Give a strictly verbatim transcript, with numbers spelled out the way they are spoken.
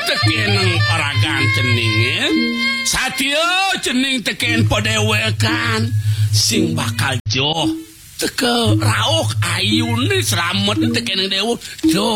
tekeneng oragan cening satya cening teken padewekan sing bakal joh teke rauh ayune slamet tekeneng dewa joh